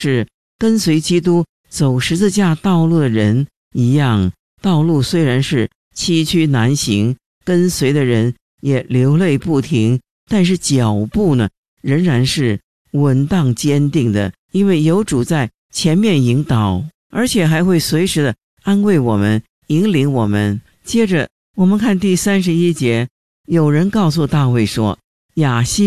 是跟随基督走十字架道路的人一样，道路虽然是崎岖难行，跟随的人也流泪不停，但是脚步呢，仍然是稳当坚定的，因为有主在前面引导，而且还会随时的安慰我们，引领我们。接着我们看第31节，有人告诉大卫说，亚西